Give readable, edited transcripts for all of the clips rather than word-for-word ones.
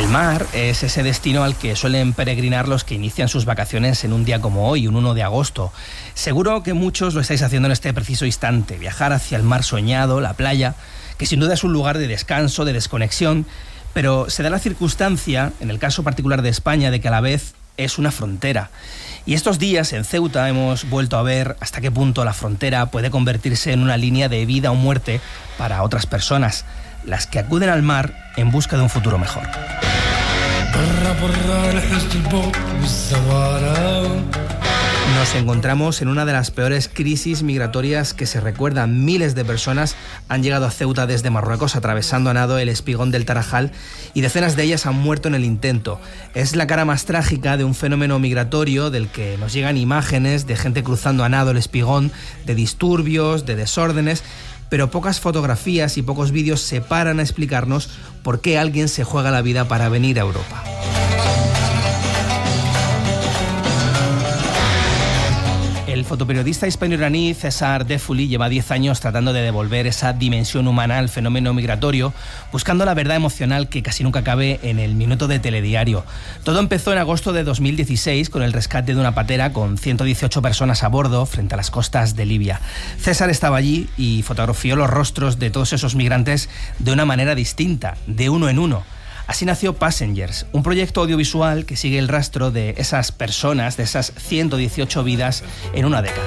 El mar es ese destino al que suelen peregrinar los que inician sus vacaciones en un día como hoy, un 1 de agosto. Seguro que muchos lo estáis haciendo en este preciso instante, viajar hacia el mar soñado, la playa, que sin duda es un lugar de descanso, de desconexión, pero se da la circunstancia, en el caso particular de España, de que a la vez es una frontera. Y estos días en Ceuta hemos vuelto a ver hasta qué punto la frontera puede convertirse en una línea de vida o muerte para otras personas, las que acuden al mar en busca de un futuro mejor. Nos encontramos en una de las peores crisis migratorias que se recuerdan. Miles de personas han llegado a Ceuta desde Marruecos atravesando a nado el espigón del Tarajal y decenas de ellas han muerto en el intento. Es la cara más trágica de un fenómeno migratorio del que nos llegan imágenes de gente cruzando a nado el espigón, de disturbios, de desórdenes, pero pocas fotografías y pocos vídeos se paran a explicarnos por qué alguien se juega la vida para venir a Europa. El fotoperiodista hispano-iraní César Defuli lleva 10 años tratando de devolver esa dimensión humana al fenómeno migratorio, buscando la verdad emocional que casi nunca cabe en el minuto de telediario. Todo empezó en agosto de 2016 con el rescate de una patera con 118 personas a bordo frente a las costas de Libia. César estaba allí y fotografió los rostros de todos esos migrantes de una manera distinta, de uno en uno. Así nació Passengers, un proyecto audiovisual que sigue el rastro de esas personas, de esas 118 vidas en una década.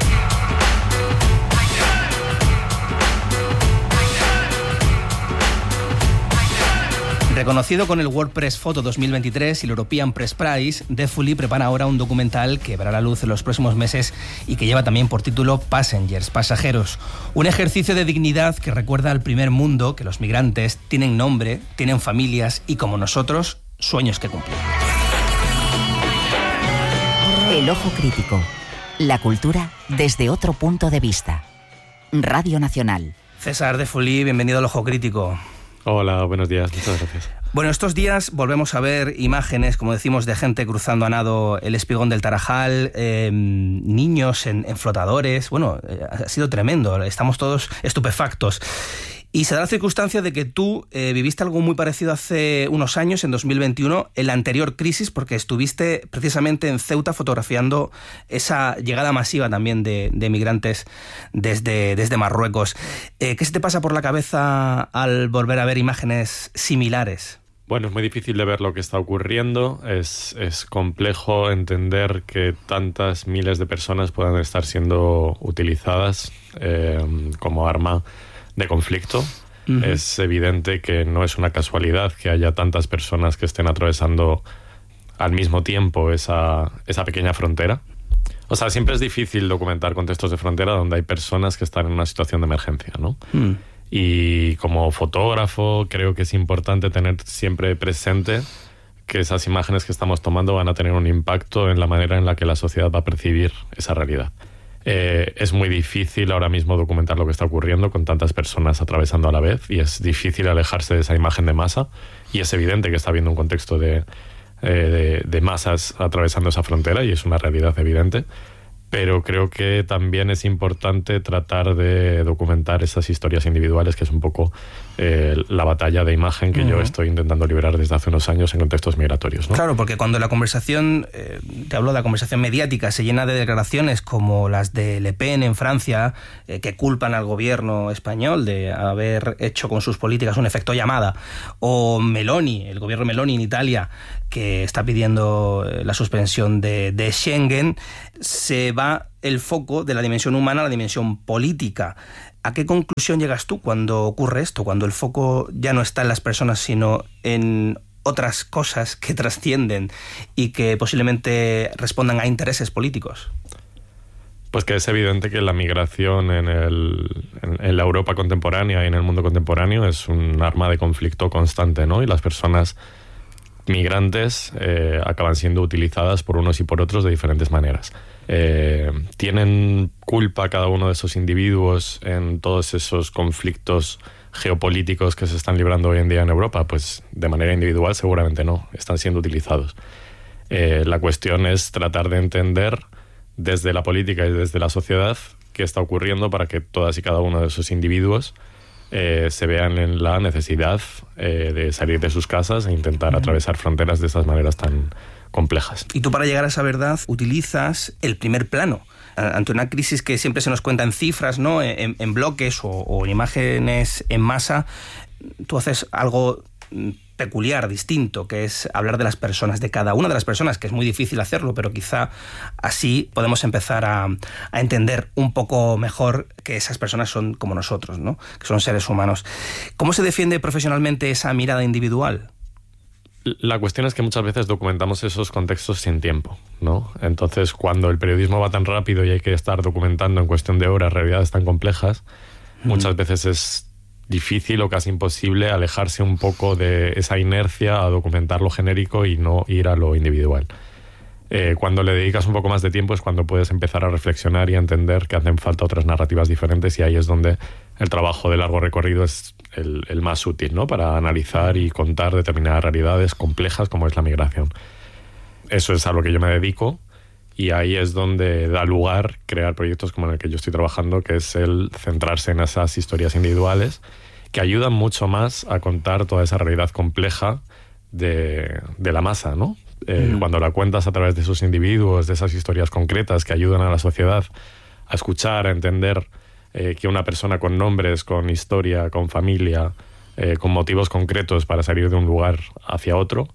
Reconocido con el World Press Photo 2023 y el European Press Prize, Defuli prepara ahora un documental que verá la luz en los próximos meses y que lleva también por título Passengers, pasajeros. Un ejercicio de dignidad que recuerda al primer mundo que los migrantes tienen nombre, tienen familias y, como nosotros, sueños que cumplir. El ojo crítico. La cultura desde otro punto de vista. Radio Nacional. César Defuli, bienvenido al Ojo Crítico. Hola, buenos días, muchas gracias. Bueno, estos días volvemos a ver imágenes, como decimos, de gente cruzando a nado el espigón del Tarajal, niños en flotadores. Bueno, ha sido tremendo, estamos todos estupefactos. Y se da la circunstancia de que tú viviste algo muy parecido hace unos años, en 2021, en la anterior crisis, porque estuviste precisamente en Ceuta fotografiando esa llegada masiva también de migrantes desde Marruecos. ¿Qué se te pasa por la cabeza al volver a ver imágenes similares? Bueno, es muy difícil de ver lo que está ocurriendo. Es complejo entender que tantas miles de personas puedan estar siendo utilizadas como arma de conflicto. Uh-huh. Es evidente que no es una casualidad que haya tantas personas que estén atravesando al mismo tiempo esa pequeña frontera. O sea, siempre es difícil documentar contextos de frontera donde hay personas que están en una situación de emergencia, ¿no? Y como fotógrafo creo que es importante tener siempre presente que esas imágenes que estamos tomando van a tener un impacto en la manera en la que la sociedad va a percibir esa realidad. Es muy difícil ahora mismo documentar lo que está ocurriendo con tantas personas atravesando a la vez y es difícil alejarse de esa imagen de masa y es evidente que está habiendo un contexto de masas atravesando esa frontera y es una realidad evidente, pero creo que también es importante tratar de documentar esas historias individuales, que es un poco la batalla de imagen que yo estoy intentando liberar desde hace unos años en contextos migratorios, ¿no? Claro, porque cuando la conversación, te hablo de la conversación mediática, se llena de declaraciones como las de Le Pen en Francia, que culpan al gobierno español de haber hecho con sus políticas un efecto llamada, o Meloni, el gobierno Meloni en Italia, que está pidiendo la suspensión de Schengen, se va el foco de la dimensión humana a la dimensión política. ¿A qué conclusión llegas tú cuando ocurre esto? Cuando el foco ya no está en las personas, sino en otras cosas que trascienden y que posiblemente respondan a intereses políticos. Pues que es evidente que la migración en la Europa contemporánea y en el mundo contemporáneo es un arma de conflicto constante, ¿no? Y las personas migrantes acaban siendo utilizadas por unos y por otros de diferentes maneras. ¿Tienen culpa cada uno de esos individuos en todos esos conflictos geopolíticos que se están librando hoy en día en Europa? Pues de manera individual seguramente no, están siendo utilizados. La cuestión es tratar de entender desde la política y desde la sociedad qué está ocurriendo para que todas y cada uno de esos individuos se vean en la necesidad de salir de sus casas e intentar atravesar fronteras de estas maneras tan complejas. Y tú, para llegar a esa verdad, utilizas el primer plano. Ante una crisis que siempre se nos cuenta en cifras, ¿no? En bloques o en imágenes en masa, tú haces algo peculiar, distinto, que es hablar de las personas, de cada una de las personas, que es muy difícil hacerlo, pero quizá así podemos empezar a entender un poco mejor que esas personas son como nosotros, ¿no? Que son seres humanos. ¿Cómo se defiende profesionalmente esa mirada individual? La cuestión es que muchas veces documentamos esos contextos sin tiempo, ¿no? Entonces, cuando el periodismo va tan rápido y hay que estar documentando en cuestión de horas realidades tan complejas, muchas veces es difícil o casi imposible alejarse un poco de esa inercia a documentar lo genérico y no ir a lo individual. Cuando le dedicas un poco más de tiempo es cuando puedes empezar a reflexionar y a entender que hacen falta otras narrativas diferentes, y ahí es donde el trabajo de largo recorrido es el más útil, ¿no? Para analizar y contar determinadas realidades complejas como es la migración. Eso es a lo que yo me dedico, y ahí es donde da lugar crear proyectos como en el que yo estoy trabajando, que es el centrarse en esas historias individuales que ayudan mucho más a contar toda esa realidad compleja de la masa, ¿no? Cuando la cuentas a través de esos individuos, de esas historias concretas que ayudan a la sociedad a escuchar, a entender que una persona con nombres, con historia, con familia, con motivos concretos para salir de un lugar hacia otro,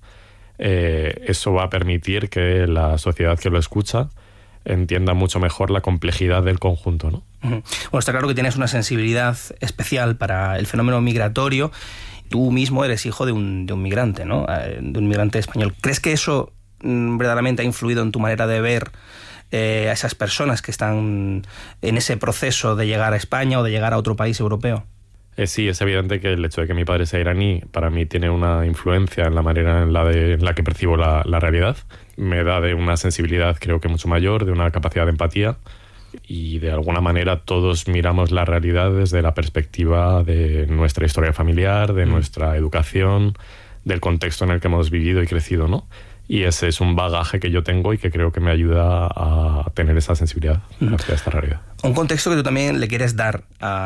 eso va a permitir que la sociedad que lo escucha entienda mucho mejor la complejidad del conjunto, ¿no? Bueno, está claro que tienes una sensibilidad especial para el fenómeno migratorio. Tú mismo eres hijo de un migrante, ¿no? De un migrante español. ¿Crees que eso verdaderamente ha influido en tu manera de ver a esas personas que están en ese proceso de llegar a España o de llegar a otro país europeo? Sí, es evidente que el hecho de que mi padre sea iraní para mí tiene una influencia en la manera en la que percibo la realidad. Me da de una sensibilidad, creo que mucho mayor, de una capacidad de empatía, y de alguna manera todos miramos la realidad desde la perspectiva de nuestra historia familiar, de nuestra educación, del contexto en el que hemos vivido y crecido, ¿no? Y ese es un bagaje que yo tengo y que creo que me ayuda a tener esa sensibilidad hacia esta realidad. Un contexto que tú también le quieres dar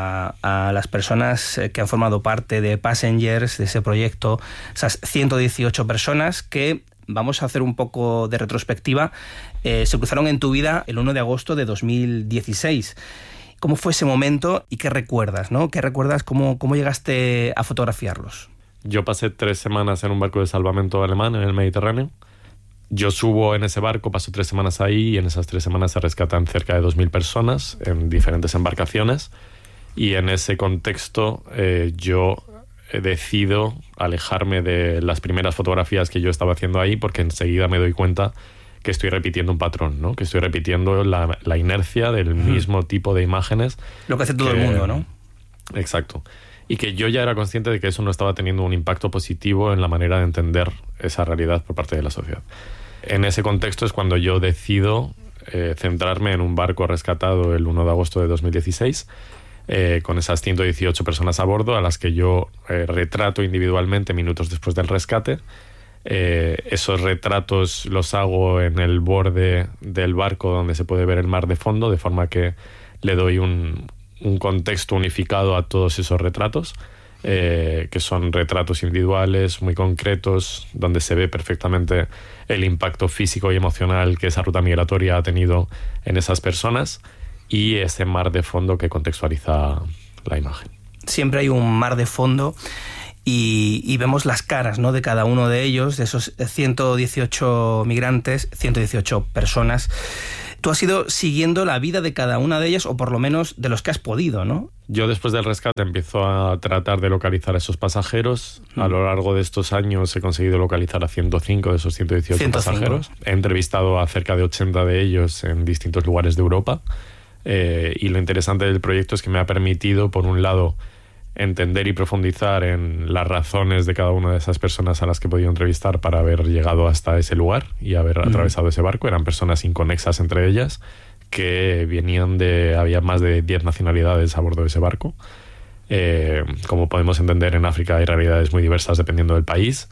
a las personas que han formado parte de Passengers, de ese proyecto, esas 118 personas que, vamos a hacer un poco de retrospectiva, se cruzaron en tu vida el 1 de agosto de 2016. ¿Cómo fue ese momento y qué recuerdas, ¿no? ¿Qué recuerdas? ¿Cómo llegaste a fotografiarlos? Yo pasé 3 semanas en un barco de salvamento alemán en el Mediterráneo. Yo subo en ese barco, paso 3 semanas ahí, y en esas 3 semanas se rescatan cerca de 2.000 personas en diferentes embarcaciones. Y en ese contexto yo decido alejarme de las primeras fotografías que yo estaba haciendo ahí, porque enseguida me doy cuenta que estoy repitiendo un patrón, ¿no? Que estoy repitiendo la inercia del mismo tipo de imágenes. Lo que hace todo el mundo, ¿no? Exacto. Y que yo ya era consciente de que eso no estaba teniendo un impacto positivo en la manera de entender esa realidad por parte de la sociedad. En ese contexto es cuando yo decido centrarme en un barco rescatado el 1 de agosto de 2016, con esas 118 personas a bordo, a las que yo retrato individualmente minutos después del rescate. Esos retratos los hago en el borde del barco donde se puede ver el mar de fondo, de forma que le doy un contexto unificado a todos esos retratos, que son retratos individuales, muy concretos, donde se ve perfectamente el impacto físico y emocional que esa ruta migratoria ha tenido en esas personas, y ese mar de fondo que contextualiza la imagen. Siempre hay un mar de fondo y vemos las caras, ¿no?, de cada uno de ellos, de esos 118 migrantes, 118 personas. Tú has ido siguiendo la vida de cada una de ellas, o por lo menos de los que has podido, ¿no? Yo, después del rescate, empiezo a tratar de localizar a esos pasajeros. A lo largo de estos años he conseguido localizar a 105 de esos 118 pasajeros. He entrevistado a cerca de 80 de ellos en distintos lugares de Europa. Y lo interesante del proyecto es que me ha permitido, por un lado, entender y profundizar en las razones de cada una de esas personas a las que he podido entrevistar para haber llegado hasta ese lugar y haber atravesado ese barco. Eran personas inconexas entre ellas, que había más de 10 nacionalidades a bordo de ese barco. Como podemos entender, en África hay realidades muy diversas dependiendo del país,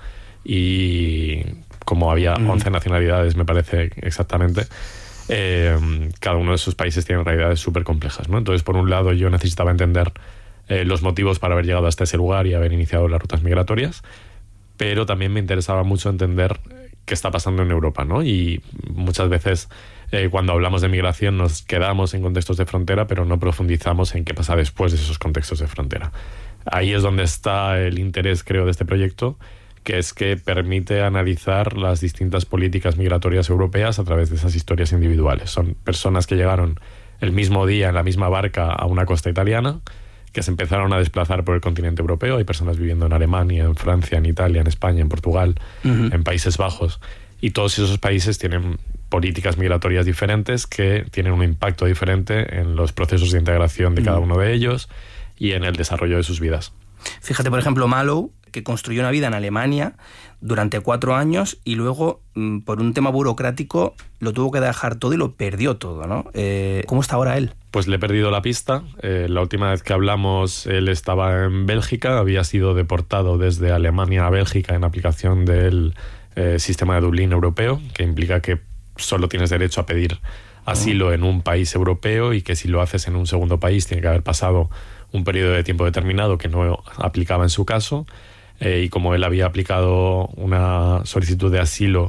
y como había 11 nacionalidades, me parece exactamente, cada uno de esos países tiene realidades súper complejas, ¿no? Entonces, por un lado, yo necesitaba entender los motivos para haber llegado hasta ese lugar y haber iniciado las rutas migratorias, pero también me interesaba mucho entender qué está pasando en Europa, ¿no? Y muchas veces cuando hablamos de migración nos quedamos en contextos de frontera, pero no profundizamos en qué pasa después de esos contextos de frontera. Ahí es donde está el interés, creo, de este proyecto, que es que permite analizar las distintas políticas migratorias europeas a través de esas historias individuales. Son personas que llegaron el mismo día en la misma barca a una costa italiana, que se empezaron a desplazar por el continente europeo. Hay personas viviendo en Alemania, en Francia, en Italia, en España, en Portugal, en Países Bajos. Y todos esos países tienen políticas migratorias diferentes que tienen un impacto diferente en los procesos de integración de cada uno de ellos y en el desarrollo de sus vidas. Fíjate, por ejemplo, Malou, que construyó una vida en Alemania durante 4 años y luego, por un tema burocrático, lo tuvo que dejar todo y lo perdió todo, ¿no? ¿Cómo está ahora él? Pues le he perdido la pista. La última vez que hablamos, él estaba en Bélgica, había sido deportado desde Alemania a Bélgica en aplicación del sistema de Dublín europeo, que implica que solo tienes derecho a pedir asilo en un país europeo y que si lo haces en un segundo país tiene que haber pasado un periodo de tiempo determinado que no aplicaba en su caso. Y como él había aplicado una solicitud de asilo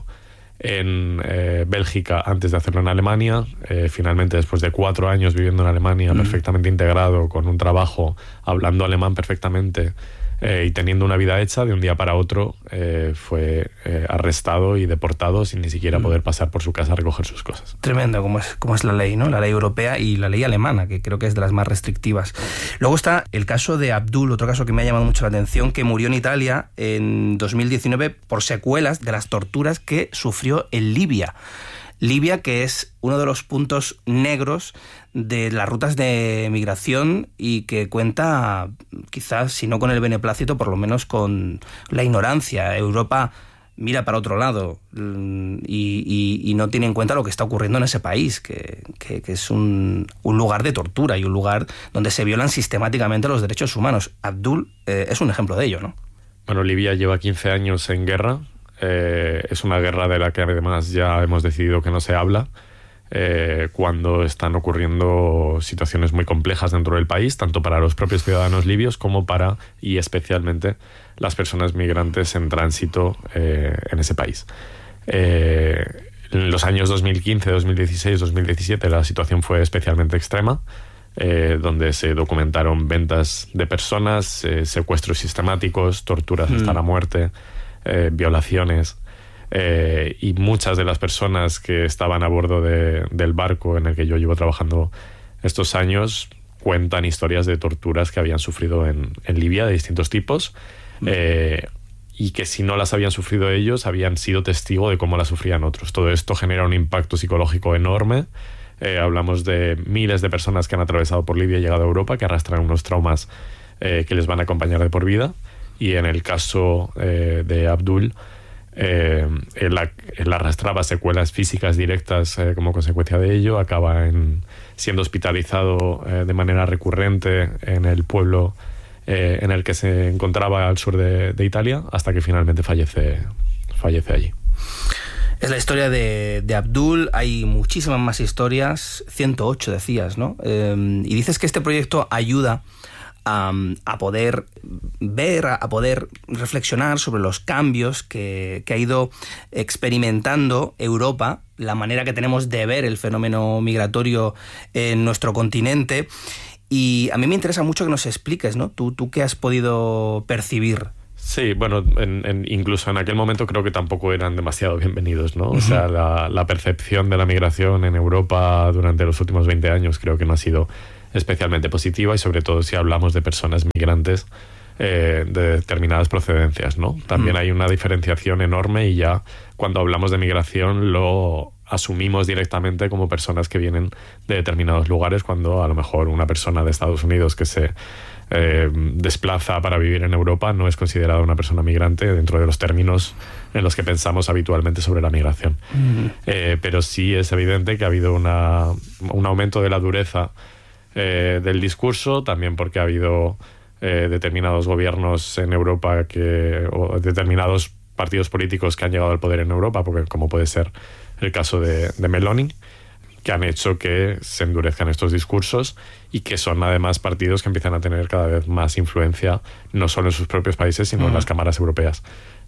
en Bélgica antes de hacerlo en Alemania, finalmente después de 4 años viviendo en Alemania perfectamente integrado, con un trabajo, hablando alemán perfectamente y teniendo una vida hecha, de un día para otro fue arrestado y deportado sin ni siquiera poder pasar por su casa a recoger sus cosas. Tremendo como es la ley, ¿no? La ley europea y la ley alemana, que creo que es de las más restrictivas. Luego está el caso de Abdul, otro caso que me ha llamado mucho la atención, que murió en Italia en 2019 por secuelas de las torturas que sufrió en Libia. Libia, que es uno de los puntos negros de las rutas de migración y que cuenta, quizás, si no con el beneplácito, por lo menos con la ignorancia. Europa mira para otro lado y no tiene en cuenta lo que está ocurriendo en ese país, que es un lugar de tortura y un lugar donde se violan sistemáticamente los derechos humanos. Abdul es un ejemplo de ello, ¿no? Bueno, Libia lleva 15 años en guerra. Es una guerra de la que además ya hemos decidido que no se habla cuando están ocurriendo situaciones muy complejas dentro del país, tanto para los propios ciudadanos libios como para, y especialmente, las personas migrantes en tránsito en ese país. En los años 2015, 2016, 2017 la situación fue especialmente extrema, donde se documentaron ventas de personas, secuestros sistemáticos, torturas hasta la muerte, violaciones, y muchas de las personas que estaban a bordo del barco en el que yo llevo trabajando estos años cuentan historias de torturas que habían sufrido en Libia de distintos tipos, y que si no las habían sufrido ellos habían sido testigo de cómo las sufrían otros. Todo esto genera un impacto psicológico enorme. Hablamos de miles de personas que han atravesado por Libia y llegado a Europa, que arrastran unos traumas que les van a acompañar de por vida. Y en el caso de Abdul, él arrastraba secuelas físicas directas como consecuencia de ello. Acaba siendo hospitalizado de manera recurrente en el pueblo en el que se encontraba al sur de Italia, hasta que finalmente fallece allí. Es la historia de Abdul. Hay muchísimas más historias, 108 decías, ¿no? Y dices que este proyecto ayuda a poder ver, a poder reflexionar sobre los cambios que ha ido experimentando Europa, la manera que tenemos de ver el fenómeno migratorio en nuestro continente. Y a mí me interesa mucho que nos expliques, ¿no? ¿Tú qué has podido percibir? Sí, bueno, incluso en aquel momento creo que tampoco eran demasiado bienvenidos, ¿no? O sea, la percepción de la migración en Europa durante los últimos 20 años creo que no ha sido especialmente positiva, y sobre todo si hablamos de personas migrantes de determinadas procedencias, ¿no? También hay una diferenciación enorme, y ya cuando hablamos de migración lo asumimos directamente como personas que vienen de determinados lugares, cuando a lo mejor una persona de Estados Unidos que se desplaza para vivir en Europa no es considerada una persona migrante dentro de los términos en los que pensamos habitualmente sobre la migración. Pero sí es evidente que ha habido un aumento de la dureza del discurso, también porque ha habido determinados gobiernos en Europa o determinados partidos políticos que han llegado al poder en Europa, porque como puede ser el caso de Meloni, que han hecho que se endurezcan estos discursos y que son además partidos que empiezan a tener cada vez más influencia, no solo en sus propios países, sino en las cámaras europeas.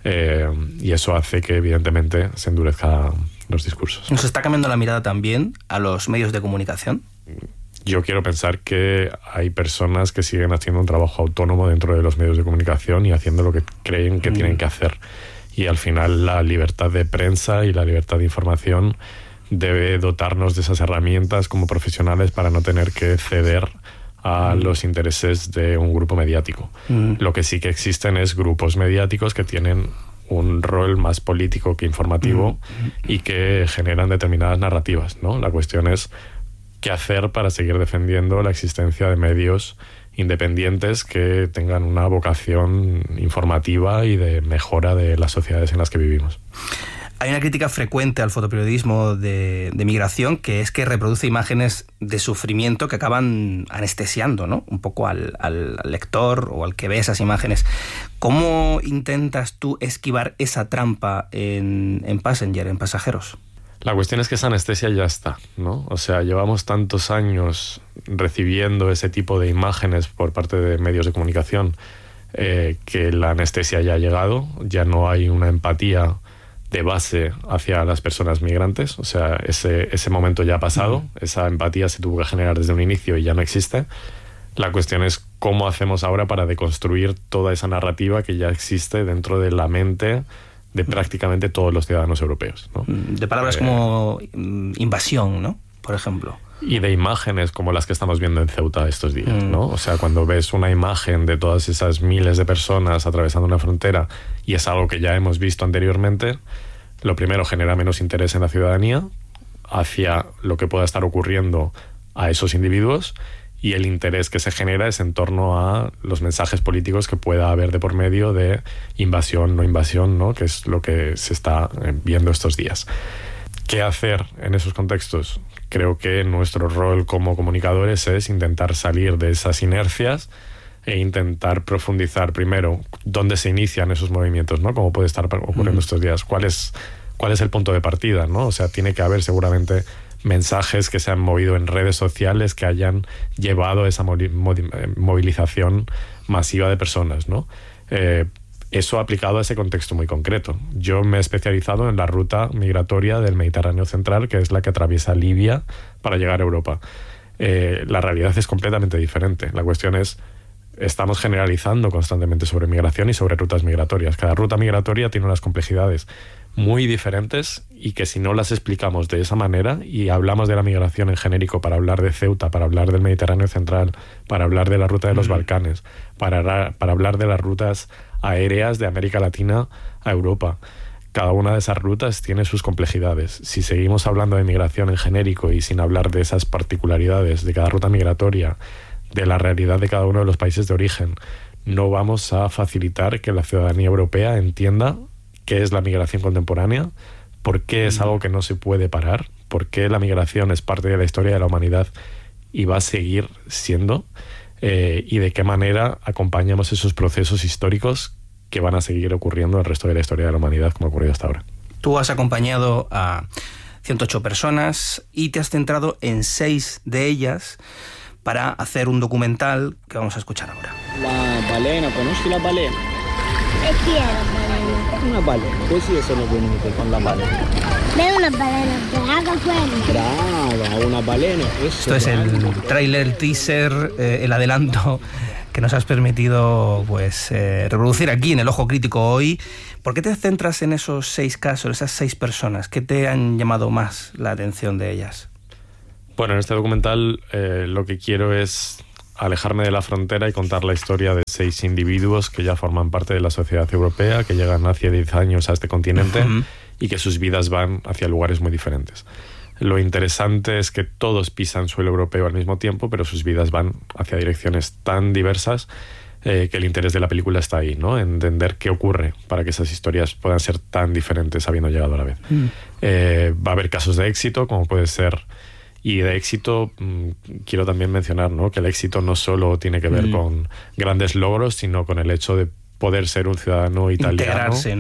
Y eso hace que evidentemente se endurezcan los discursos. ¿Nos está cambiando la mirada también a los medios de comunicación? Yo quiero pensar que hay personas que siguen haciendo un trabajo autónomo dentro de los medios de comunicación y haciendo lo que creen que tienen que hacer. Y al final la libertad de prensa y la libertad de información debe dotarnos de esas herramientas como profesionales para no tener que ceder a los intereses de un grupo mediático. Lo que sí que existen es grupos mediáticos que tienen un rol más político que informativo y que generan determinadas narrativas, ¿no? La cuestión es qué hacer para seguir defendiendo la existencia de medios independientes que tengan una vocación informativa y de mejora de las sociedades en las que vivimos. Hay una crítica frecuente al fotoperiodismo de migración, que es que reproduce imágenes de sufrimiento que acaban anestesiando, ¿no?, un poco al lector o al que ve esas imágenes. ¿Cómo intentas tú esquivar esa trampa en Passenger, en Pasajeros? La cuestión es que esa anestesia ya está, ¿no? O sea, llevamos tantos años recibiendo ese tipo de imágenes por parte de medios de comunicación que la anestesia ya ha llegado, ya no hay una empatía de base hacia las personas migrantes. O sea, ese momento ya ha pasado, esa empatía se tuvo que generar desde un inicio y ya no existe. La cuestión es cómo hacemos ahora para deconstruir toda esa narrativa que ya existe dentro de la mente de prácticamente todos los ciudadanos europeos, ¿no? De palabras como invasión, ¿no?, por ejemplo. Y de imágenes como las que estamos viendo en Ceuta estos días, ¿no? O sea, cuando ves una imagen de todas esas miles de personas atravesando una frontera y es algo que ya hemos visto anteriormente, lo primero genera menos interés en la ciudadanía hacia lo que pueda estar ocurriendo a esos individuos, y el interés que se genera es en torno a los mensajes políticos que pueda haber de por medio de invasión, no invasión, ¿no?, que es lo que se está viendo estos días. ¿Qué hacer en esos contextos? Creo que nuestro rol como comunicadores es intentar salir de esas inercias e intentar profundizar primero dónde se inician esos movimientos, ¿no? Cómo puede estar ocurriendo estos días, cuál es el punto de partida, ¿no? O sea, tiene que haber seguramente mensajes que se han movido en redes sociales que hayan llevado a esa movilización masiva de personas, ¿no? Eso aplicado a ese contexto muy concreto. Yo me he especializado en la ruta migratoria del Mediterráneo Central, que es la que atraviesa Libia para llegar a Europa. La realidad es completamente diferente. La cuestión es, estamos generalizando constantemente sobre migración y sobre rutas migratorias. Cada ruta migratoria tiene unas complejidades muy diferentes y que si no las explicamos de esa manera y hablamos de la migración en genérico para hablar de Ceuta, para hablar del Mediterráneo Central, para hablar de la ruta de los Balcanes, para hablar de las rutas aéreas de América Latina a Europa, cada una de esas rutas tiene sus complejidades. Si seguimos hablando de migración en genérico y sin hablar de esas particularidades de cada ruta migratoria, de la realidad de cada uno de los países de origen, no vamos a facilitar que la ciudadanía europea entienda qué es la migración contemporánea, por qué es algo que no se puede parar, por qué la migración es parte de la historia de la humanidad y va a seguir siendo, y de qué manera acompañamos esos procesos históricos que van a seguir ocurriendo el resto de la historia de la humanidad como ha ocurrido hasta ahora. Tú has acompañado a 108 personas y te has centrado en 6 de ellas para hacer un documental que vamos a escuchar ahora. La balena, ¿conoci la balena? E chi è la balena? Una balena, così sono venute con la balena. È una balena brava quella. Brava, una balena. Esto es el tráiler, el teaser, el adelanto que nos has permitido pues reproducir aquí en El Ojo Crítico hoy. ¿Por qué te centras en esos 6 casos, esas 6 personas? ¿Qué te han llamado más la atención de ellas? Bueno, en este documental lo que quiero es alejarme de la frontera y contar la historia de 6 individuos que ya forman parte de la sociedad europea, que llegan hace 10 años a este continente y que sus vidas van hacia lugares muy diferentes. Lo interesante es que todos pisan suelo europeo al mismo tiempo, pero sus vidas van hacia direcciones tan diversas que el interés de la película está ahí, ¿no? Entender qué ocurre para que esas historias puedan ser tan diferentes habiendo llegado a la vez. Va a haber casos de éxito, como puede ser. Y de éxito quiero también mencionar, ¿no?, que el éxito no solo tiene que ver con grandes logros, sino con el hecho de poder ser un ciudadano italiano, integrarse, ¿no?,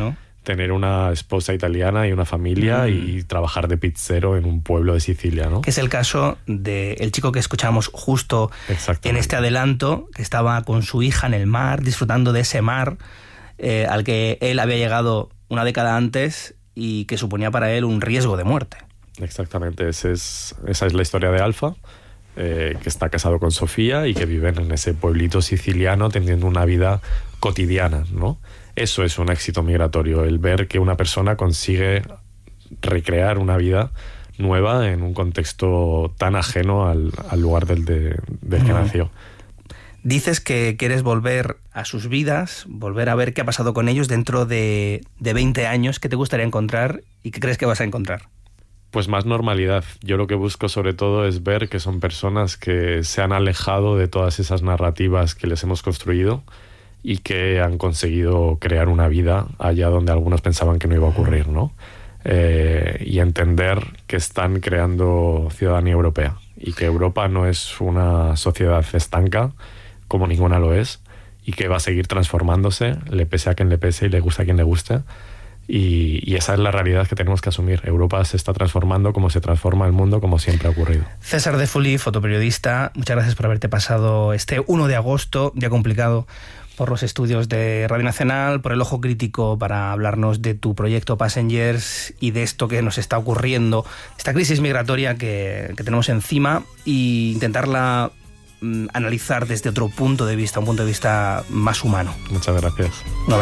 tener una esposa italiana y una familia y trabajar de pizzero en un pueblo de Sicilia, ¿no? Que es el caso del chico que escuchamos justo en este adelanto, que estaba con su hija en el mar, disfrutando de ese mar al que él había llegado una década antes y que suponía para él un riesgo de muerte. Exactamente, esa es la historia de Alfa, que está casado con Sofía y que viven en ese pueblito siciliano teniendo una vida cotidiana, ¿no? Eso es un éxito migratorio, el ver que una persona consigue recrear una vida nueva en un contexto tan ajeno al lugar del que nació. Dices que quieres volver a sus vidas, volver a ver qué ha pasado con ellos dentro de 20 años. ¿Qué te gustaría encontrar y qué crees que vas a encontrar? Pues más normalidad. Yo lo que busco sobre todo es ver que son personas que se han alejado de todas esas narrativas que les hemos construido y que han conseguido crear una vida allá donde algunos pensaban que no iba a ocurrir, ¿no? Y entender que están creando ciudadanía europea y que Europa no es una sociedad estanca, como ninguna lo es, y que va a seguir transformándose, le pese a quien le pese y le guste a quien le guste. Y esa es la realidad que tenemos que asumir. Europa se está transformando como se transforma el mundo, como siempre ha ocurrido. César de Fully, fotoperiodista, muchas gracias por haberte pasado este 1 de agosto, día complicado, por los estudios de Radio Nacional, por el Ojo Crítico, para hablarnos de tu proyecto Passengers y de esto que nos está ocurriendo, esta crisis migratoria que tenemos encima, e intentarla analizar desde otro punto de vista, un punto de vista más humano. Muchas gracias.